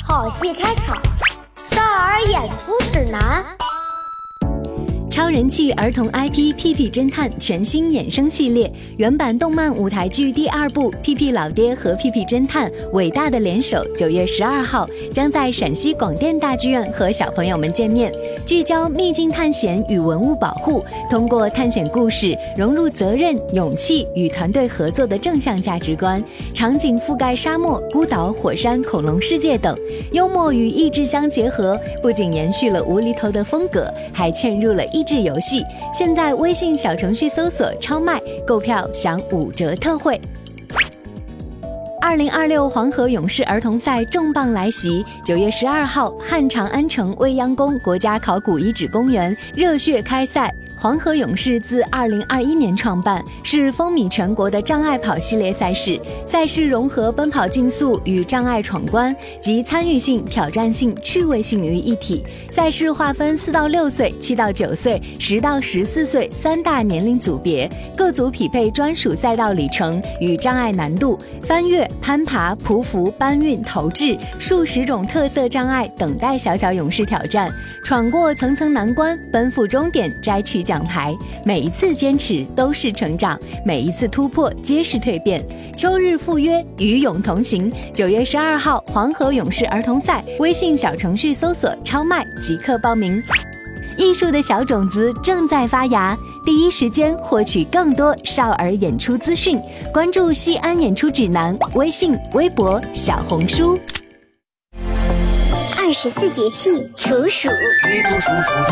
好戏开场，少儿演出指南。 超人气儿童 IP《屁屁侦探》全新衍生系列，原版动漫舞台剧第2部《屁屁老爹和屁屁侦探：伟大的联手》9月12号将在陕西广电大剧院和小朋友们见面，聚焦秘境探险与文物保护，通过探险故事融入责任、勇气与团队合作的正向价值观，场景覆盖沙漠、孤岛、火山、恐龙世界等，幽默与益智相结合，不仅延续了无厘头的风格，还嵌入了益智游戏。现在微信小程序搜索超卖，购票享5折特惠。2026黄河勇士儿童赛重磅来袭，9月12号汉长安城未央宫国家考古遗址公园热血开赛。黄河勇士自2021年创办，是风靡全国的障碍跑系列赛事。赛事融合奔跑竞速与障碍闯关，集参与性、挑战性、趣味性于一体。赛事划分4到6岁、7到9岁、10到14岁3大年龄组别，各组匹配专属赛道里程与障碍难度，翻越、攀爬、匍匐、搬运、投掷数10种特色障碍等待小小勇士挑战，闯过层层难关，奔赴终点，摘取奖牌。每一次坚持都是成长，每一次突破皆是蜕变。秋日赴约，与勇同行。9月12号黄河勇士儿童赛，微信小程序搜索超卖即刻报名。艺术的小种子正在发芽，第一时间获取更多少儿演出资讯，关注西安演出指南微信、微博、小红书。 24节气处暑。